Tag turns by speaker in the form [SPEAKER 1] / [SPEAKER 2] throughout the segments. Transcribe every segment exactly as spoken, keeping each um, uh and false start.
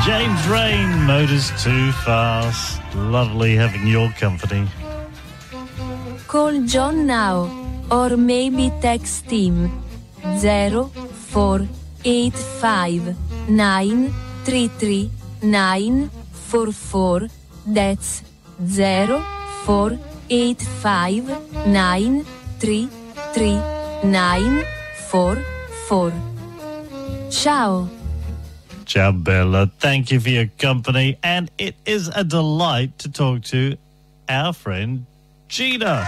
[SPEAKER 1] James Rain, Motors Too Fast. Lovely having your company.
[SPEAKER 2] Call John now, or maybe text him. zero four eight five nine three three nine four four. That's zero four eight five nine three three nine four four. Ciao.
[SPEAKER 1] Ciao, Bella. Thank you for your company. And it is a delight to talk to our friend Gina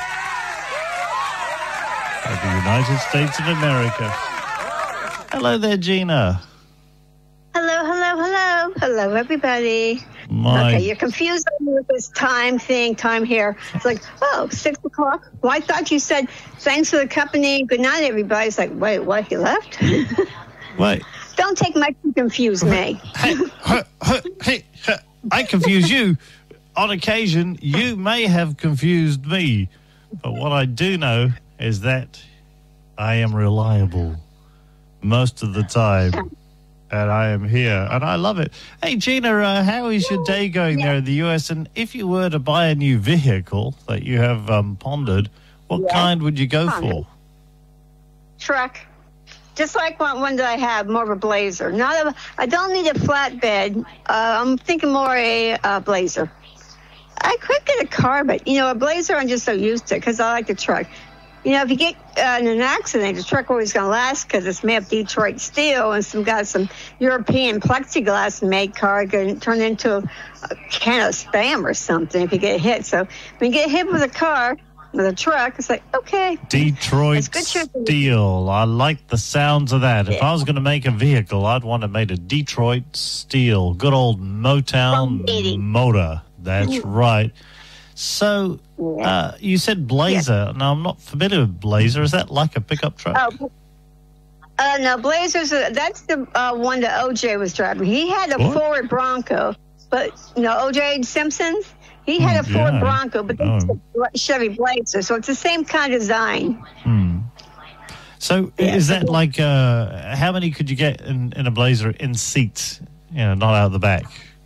[SPEAKER 1] of the United States of America. Hello there, Gina.
[SPEAKER 3] Hello, hello, hello. Hello, everybody.
[SPEAKER 1] My...
[SPEAKER 3] Okay, you're confused with this time thing, time here. It's like, oh, six o'clock. Well, I thought you said, thanks for the company. Good night, everybody. It's like, wait, what? He left?
[SPEAKER 1] Wait.
[SPEAKER 3] Don't take much to confuse me.
[SPEAKER 1] Hey, hey, hey, hey, I confuse you. On occasion, you may have confused me. But what I do know is that I am reliable most of the time. And I am here, and I love it. Hey, Gina, uh, how is your day going there in the U S? And if you were to buy a new vehicle that you have um, pondered, what yeah. kind would you go Pondered. for?
[SPEAKER 3] Truck. Just like one, one that I have, more of a Blazer. Not a, I don't need a flatbed. Uh, I'm thinking more a uh, Blazer. I could get a car, but, you know, a Blazer I'm just so used to because I like the truck. You know, if you get uh, in an accident, the truck always going to last because it's made of Detroit steel and some got some European plexiglass made car going to turn into a, a can of Spam or something if you get hit. So when you get hit with a car, with a truck, it's like, okay.
[SPEAKER 1] Detroit steel. I like the sounds of that. Yeah. If I was going to make a vehicle, I'd want to make a Detroit steel. Good old Motown motor. That's mm. right. So, yeah. uh, you said Blazer. Yeah. Now, I'm not familiar with Blazer. Is that like a pickup truck?
[SPEAKER 3] Oh, uh, no, Blazer's, a, that's the uh, one that O J was driving. He had a what? Ford Bronco, but, you know, O J Simpson's, he had mm, a Ford yeah. Bronco, but that's oh. a Chevy Blazer, so it's the same kind of design.
[SPEAKER 1] Hmm. So, yeah. is that like, uh, how many could you get in, in a Blazer in seats, you know, not out the back?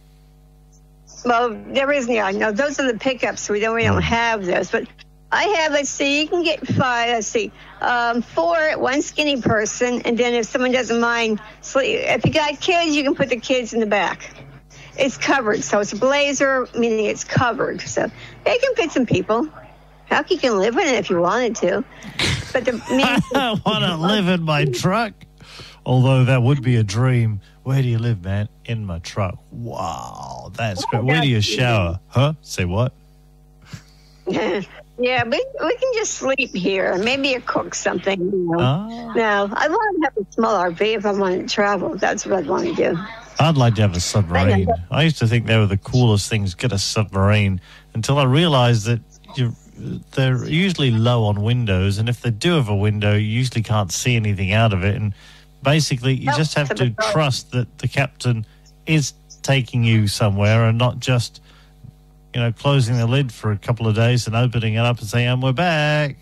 [SPEAKER 3] Well, there isn't. Yeah, no, those are the pickups. We don't. We don't have those. But I have. Let's see. You can get five. Let's see. Um, four. One skinny person, and then if someone doesn't mind, sleep. If you got kids, you can put the kids in the back. It's covered, so it's a Blazer, meaning it's covered. So they can fit some people. Heck, you can live in it if you wanted to. But the
[SPEAKER 1] I want to live in my truck. Although that would be a dream. Where do you live, man? In my truck. Wow, that's great. Where do you shower? Huh? Say what?
[SPEAKER 3] Yeah, we we can just sleep here. Maybe you cook something. You know. oh. No, I want to have a small R V if I want to travel. That's what I'd want to do.
[SPEAKER 1] I'd like to have a submarine. I used to think they were the coolest things. Get a submarine until I realized that you they're usually low on windows, and if they do have a window, you usually can't see anything out of it. And basically, you just have to trust that the captain is taking you somewhere and not just, you know, closing the lid for a couple of days and opening it up and saying, and we're back.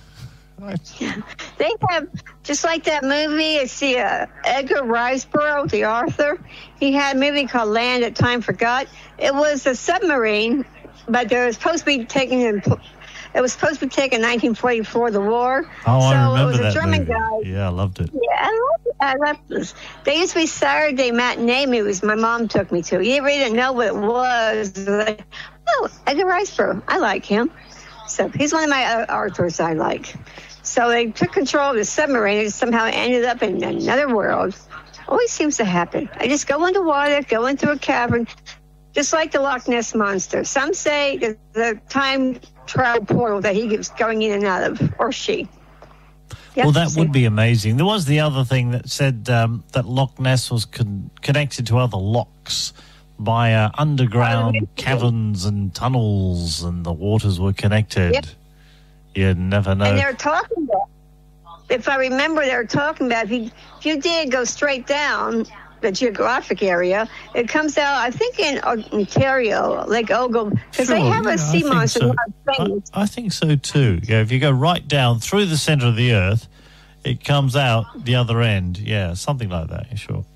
[SPEAKER 3] They have, just like that movie, it's the uh, Edgar Riceborough, the author. He had a movie called Land That Time Forgot. It was a submarine, but they were supposed to be taking in... It was supposed to be taken in nineteen forty-four, the war.
[SPEAKER 1] Oh,
[SPEAKER 3] so
[SPEAKER 1] I remember
[SPEAKER 3] it was
[SPEAKER 1] that
[SPEAKER 3] a German
[SPEAKER 1] movie.
[SPEAKER 3] guy.
[SPEAKER 1] Yeah, I loved it.
[SPEAKER 3] Yeah, I loved it. I loved this. They used to be Saturday matinee movies my mom took me to. You really didn't know what it was. Like, oh, Edgar Riceborough. I like him. So he's one of my uh, authors I like. So they took control of the submarine and somehow ended up in another world. Always seems to happen. I just go underwater, go into a cavern, just like the Loch Ness Monster. Some say the, the time travel portal that he keeps going in and out of, or she.
[SPEAKER 1] Yep, well, that would be amazing. There was the other thing that said um, that Loch Ness was con- connected to other lochs by uh, underground oh, caverns and tunnels, and the waters were connected. Yep. You never know.
[SPEAKER 3] And they're talking about, if I remember, they were talking about if you, if you did go straight down the geographic area, it comes out, I think, in Ontario, Lake Ogle, because sure, they have a yeah, sea monster.
[SPEAKER 1] So. I, I think so too. Yeah, if you go right down through the center of the earth, it comes out the other end. Yeah, something like that. Sure.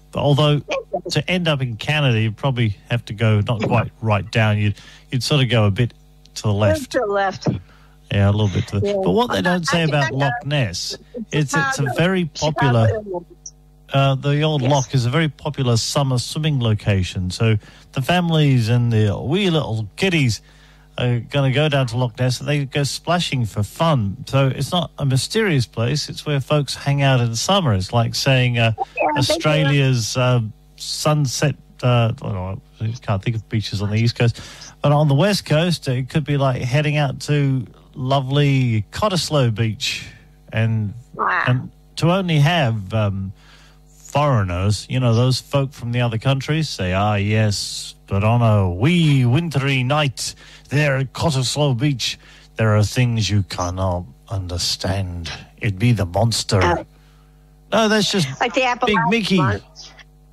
[SPEAKER 1] Although to end up in Canada, you'd probably have to go not quite right down. You'd you'd sort of go a bit to the left.
[SPEAKER 3] To the left.
[SPEAKER 1] Yeah, a little bit to the.
[SPEAKER 3] Yeah.
[SPEAKER 1] But what they don't say
[SPEAKER 3] I- I-
[SPEAKER 1] about
[SPEAKER 3] I-
[SPEAKER 1] Loch Ness, it's it's a
[SPEAKER 3] Chicago.
[SPEAKER 1] very popular.
[SPEAKER 3] Chicago.
[SPEAKER 1] Uh, the old
[SPEAKER 3] Yes.
[SPEAKER 1] loch is a very popular summer swimming location. So the families and the wee little kiddies are going to go down to Loch Ness and they go splashing for fun. So it's not a mysterious place. It's where folks hang out in summer. It's like saying uh,
[SPEAKER 3] they
[SPEAKER 1] Australia's uh, sunset. Uh, well, I can't think of beaches on the East Coast. But on the West Coast, it could be like heading out to lovely Cottesloe Beach. And,
[SPEAKER 3] Wow.
[SPEAKER 1] and to only have... Um, foreigners, you know, those folk from the other countries say, ah, yes, but on a wee wintry night there at Cottesloe Beach, there are things you cannot understand. It'd be the monster.
[SPEAKER 3] Oh.
[SPEAKER 1] No, that's just
[SPEAKER 3] Like the
[SPEAKER 1] Big
[SPEAKER 3] Appalachian
[SPEAKER 1] Mickey.
[SPEAKER 3] Mountains.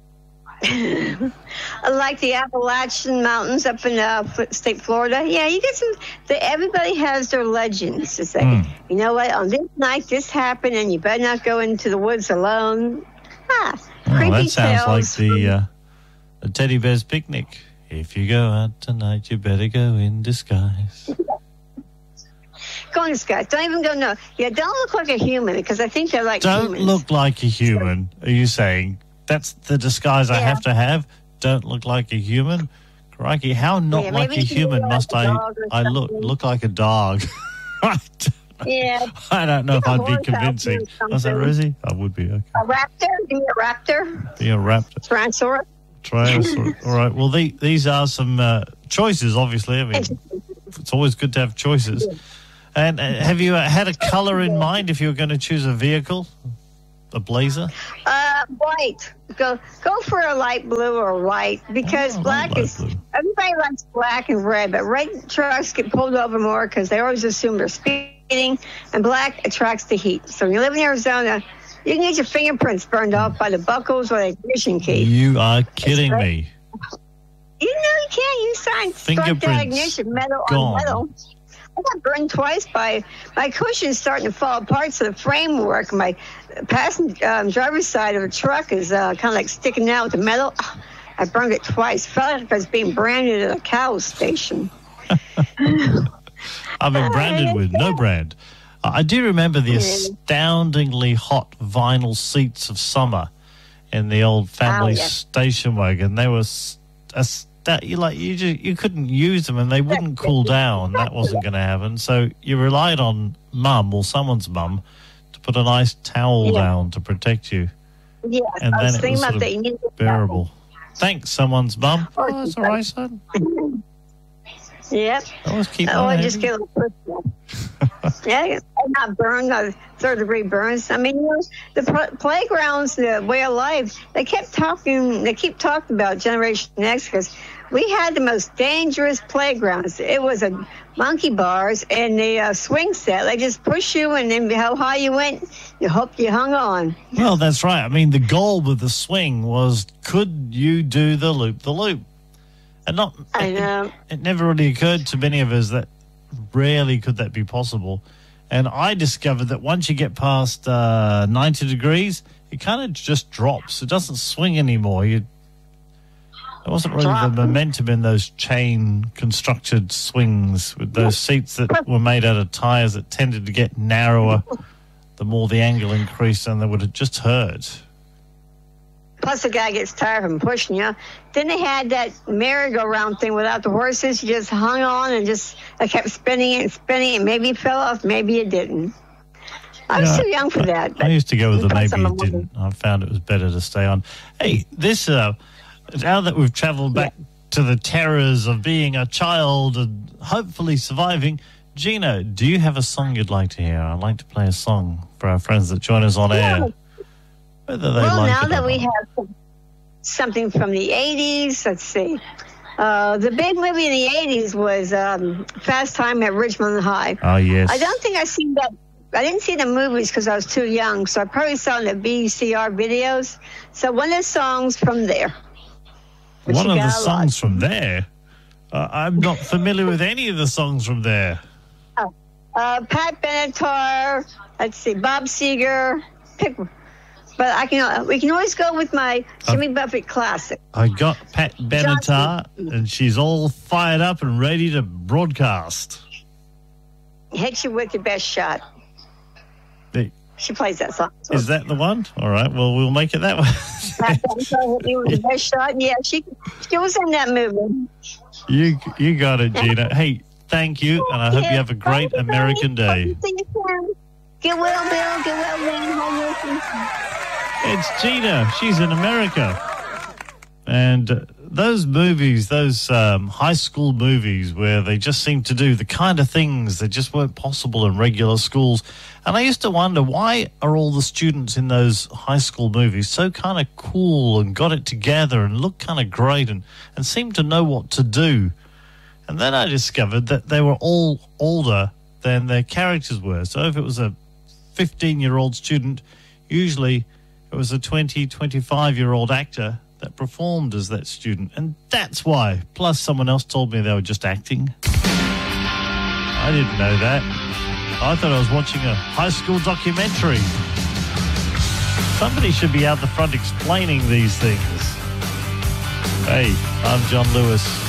[SPEAKER 3] Like the Appalachian Mountains up in uh, F- state Florida. Yeah, you get some. The, everybody has their legends to say.
[SPEAKER 1] Mm.
[SPEAKER 3] You know what? On this night, this happened, and you better not go into the woods alone. Ah,
[SPEAKER 1] Oh,
[SPEAKER 3] creepy
[SPEAKER 1] that sounds like
[SPEAKER 3] tales.
[SPEAKER 1] the, uh, the Teddy Bear's Picnic. If you go out tonight, you better go in disguise.
[SPEAKER 3] Go in disguise. Don't even go. No, yeah. Don't look like a human because I think they're like
[SPEAKER 1] Don't
[SPEAKER 3] humans.
[SPEAKER 1] look like a human, are you saying? That's the disguise I
[SPEAKER 3] Yeah.
[SPEAKER 1] have to have? Don't look like a human? Crikey, how not
[SPEAKER 3] Yeah,
[SPEAKER 1] like
[SPEAKER 3] maybe
[SPEAKER 1] a
[SPEAKER 3] you can
[SPEAKER 1] human
[SPEAKER 3] look
[SPEAKER 1] must
[SPEAKER 3] like a
[SPEAKER 1] I
[SPEAKER 3] dog or
[SPEAKER 1] I look
[SPEAKER 3] something.
[SPEAKER 1] look like a dog? Right.
[SPEAKER 3] Yeah,
[SPEAKER 1] I don't know
[SPEAKER 3] Be
[SPEAKER 1] if
[SPEAKER 3] a
[SPEAKER 1] I'd be
[SPEAKER 3] horse out
[SPEAKER 1] convincing.
[SPEAKER 3] there or
[SPEAKER 1] Was that
[SPEAKER 3] something.
[SPEAKER 1] Rosie? I would be, okay.
[SPEAKER 3] a raptor. Be a raptor.
[SPEAKER 1] Be a raptor.
[SPEAKER 3] Tyrannosaurus.
[SPEAKER 1] Triasaur. All right, well, the, these are some uh, choices, obviously. I mean, it's always good to have choices. And uh, have you uh, had a colour in mind if you were going to choose a vehicle? A blazer?
[SPEAKER 3] Uh, white. Go go for a light blue or white because
[SPEAKER 1] Oh, I
[SPEAKER 3] black
[SPEAKER 1] like
[SPEAKER 3] is.
[SPEAKER 1] blue.
[SPEAKER 3] Everybody likes black and red, but red trucks get pulled over more because they always assume they're speeding, and black attracts the heat. So when you live in Arizona, you can get your fingerprints burned off by the buckles or the ignition key.
[SPEAKER 1] You are kidding
[SPEAKER 3] right.
[SPEAKER 1] me.
[SPEAKER 3] You know you can't. You sign struck that
[SPEAKER 1] Fingerprints
[SPEAKER 3] ignition metal
[SPEAKER 1] gone.
[SPEAKER 3] on metal. I got burned twice by my cushion's starting to fall apart, so the framework, my passenger um, driver's side of the truck is uh, kind of like sticking out with the metal. I burned it twice. Felt like I was being branded at a cow station.
[SPEAKER 1] I've been branded with no brand. Uh, I do remember the astoundingly hot vinyl seats of summer in the old family
[SPEAKER 3] Oh, yes.
[SPEAKER 1] station wagon. They were s- ast- you like you just, you couldn't use them and they wouldn't cool down. That wasn't going to happen. So you relied on mum or someone's mum to put a nice towel
[SPEAKER 3] Yeah.
[SPEAKER 1] down to protect you,
[SPEAKER 3] Yes,
[SPEAKER 1] and
[SPEAKER 3] I was
[SPEAKER 1] then it
[SPEAKER 3] thinking
[SPEAKER 1] was
[SPEAKER 3] about
[SPEAKER 1] sort
[SPEAKER 3] that.
[SPEAKER 1] of
[SPEAKER 3] You need to-
[SPEAKER 1] bearable. Thanks, someone's mum.
[SPEAKER 3] Oh,
[SPEAKER 1] Oh, that's all right, son.
[SPEAKER 3] Yep.
[SPEAKER 1] Always keep
[SPEAKER 3] Oh,
[SPEAKER 1] on
[SPEAKER 3] I just
[SPEAKER 1] having-
[SPEAKER 3] get a little personal. Yeah, I'm not burned, uh, third degree burns. I mean, you know, the pl- playgrounds, the way of life, they kept talking, they keep talking about Generation X because we had the most dangerous playgrounds. It was a monkey bars and the uh, swing set. They just push you and then how high you went, you hope you hung on.
[SPEAKER 1] Well, that's right. I mean, the goal with the swing was, could you do the loop the loop? And not,
[SPEAKER 3] I
[SPEAKER 1] it,
[SPEAKER 3] know.
[SPEAKER 1] it never really occurred to many of us that rarely could that be possible. And I discovered that once you get past uh, ninety degrees, it kind of just drops. It doesn't swing anymore. You, there wasn't really
[SPEAKER 3] Drop.
[SPEAKER 1] the momentum in those chain constructed swings with those seats that were made out of tires that tended to get narrower the more the angle increased, and they would have just hurt.
[SPEAKER 3] Plus, the guy gets tired from pushing you. Then they had that merry-go-round thing without the horses. You just hung on and just I kept spinning it and spinning it. Maybe it fell off, maybe it didn't. I was
[SPEAKER 1] Yeah,
[SPEAKER 3] too young for that.
[SPEAKER 1] I used to go with the
[SPEAKER 3] Plus,
[SPEAKER 1] maybe
[SPEAKER 3] I'm a
[SPEAKER 1] it didn't. I found it was better to stay on. Hey, this, uh, now that we've travelled back to the terrors of being a child and hopefully surviving, Gina, do you have a song you'd like to hear? I'd like to play a song for our friends that join us on air. Whether they
[SPEAKER 3] Well,
[SPEAKER 1] like
[SPEAKER 3] now
[SPEAKER 1] it
[SPEAKER 3] that
[SPEAKER 1] or
[SPEAKER 3] we
[SPEAKER 1] not.
[SPEAKER 3] have something from the eighties, let's see. Uh, the big movie in the eighties was um, Fast Time at Richmond High.
[SPEAKER 1] Oh, yes.
[SPEAKER 3] I don't think I seen that. I didn't see the movies because I was too young, so I probably saw the V C R videos. So one of the songs from there. which
[SPEAKER 1] One
[SPEAKER 3] you
[SPEAKER 1] of the
[SPEAKER 3] got a lot.
[SPEAKER 1] songs from there? Uh, I'm not familiar with any of the songs from there.
[SPEAKER 3] Uh, Pat Benatar, let's see, Bob Seger, pick, But I can. We can always go with my Jimmy Buffett classic.
[SPEAKER 1] I got Pat Benatar, and she's all fired up and ready to broadcast.
[SPEAKER 3] Hit you with your best shot.
[SPEAKER 1] The,
[SPEAKER 3] she plays that song. So.
[SPEAKER 1] Is that the one? All right. Well, we'll make it that one.
[SPEAKER 3] Pat Benatar hit you with the best shot. Yeah, she she was in that movie.
[SPEAKER 1] You you got it, Gina. Hey, thank you, and I hope you have a great American day.
[SPEAKER 3] Get well, Bill. Get well, Lynn.
[SPEAKER 1] It's Gina. She's in America. And uh, those movies, those um, high school movies where they just seem to do the kind of things that just weren't possible in regular schools. And I used to wonder, why are all the students in those high school movies so kind of cool and got it together and look kind of great and, and seem to know what to do? And then I discovered that they were all older than their characters were. So if it was a fifteen-year-old student, usually it was a twenty, twenty-five-year-old actor that performed as that student. And that's why. Plus, someone else told me they were just acting. I didn't know that. I thought I was watching a high school documentary. Somebody should be out the front explaining these things. Hey, I'm John Lewis.